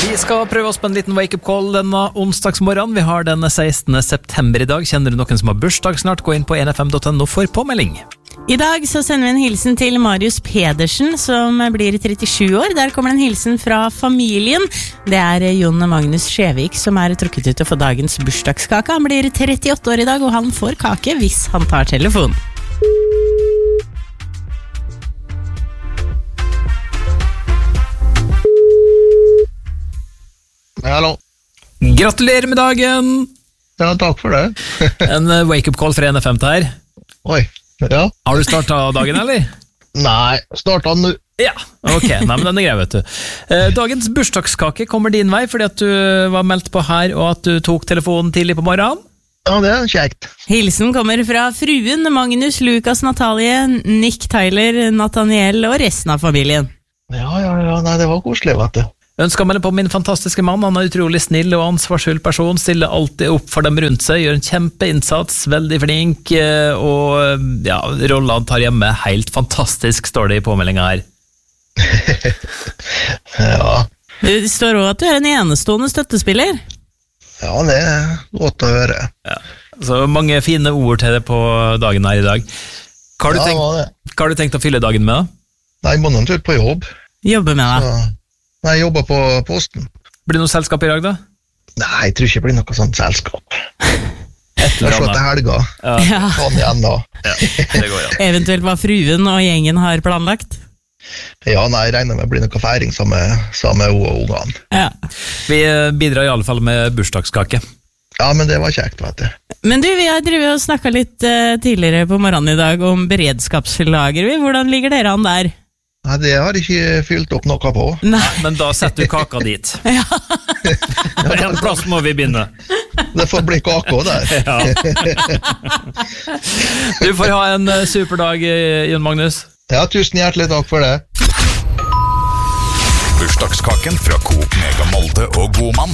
Vi skal prøve oss på en liten wake-up call denne onsdagsmorgen. Vi har den 16. september i dag. Kjenner du noen som har bursdag snart? Gå inn på nfm.no for påmelding. I dag så sender vi en hilsen til Marius Pedersen, som blir 37 år. Der kommer en hilsen fra familien. Det er Jon Magnus Skjevik som er trukket ut å få dagens bursdagskake. Han blir 38 år i dag, og han får kake hvis han tar telefon. Hallo. Gratulerer med dagen! Ja, takk for det. En wake-up call fra NFM her. Oi, ja. Har du startet dagen, eller? Nei, startet nå. Ja, ok, nei, men den er grei, vet du. Dagens bursdagskake kommer din vei, fordi at du var meldt på her, og at du tok telefonen tidlig på morgenen. Ja, det er kjekt. Hilsen kommer fra fruen, Magnus, Lukas, Natalie, Nick, Tyler, Nathaniel og resten av familien. Ja, nei, det var koselig, vet du. Ønsker å melde på min fantastiske mann. Han er utrolig snill og ansvarsfull person, stiller alltid opp for dem rundt seg, gjør en kjempeinnsats, veldig flink, og ja, rollen han tar hjemme helt fantastisk, står det i påmeldingen her. Ja. Det står også at du er en enestående støttespiller. Ja, det er godt å høre. Ja. Så mange fine ord til det på dagen her i dag. Hva har du tenkt å fylle dagen med da? Nei, jeg må nå en tur på jobb. Jobbe med deg. Nei, jeg jobber på posten. Blir det noe selskap i dag da? Nei, jeg tror ikke det blir noe sånt selskap. Jeg slår til helga. Ja. Kan igjen da. Ja, det går ja. Eventuelt hva fruen og gjengen har planlagt. Ja, nei, jeg regner med det blir noe feiring sammen med ungene. Ja. Vi bidrar i alle fall med bursdagskake. Ja, men det var kjekt, vet du. Men du, vi har drevet og snakket litt tidligere på morgenen i dag om beredskapslager. Hvordan ligger dere an der? Nei, det har jeg ikke fylt opp noe på. Nei. Men da setter du kaka dit. Ja. På en plass må vi begynne. Det får bli kaka der. Ja. Du får ha en super dag, Jon Magnus. Ja, tusen hjertelig takk for det. Bursdagskaken fra Coop Mega Molde og Godmann.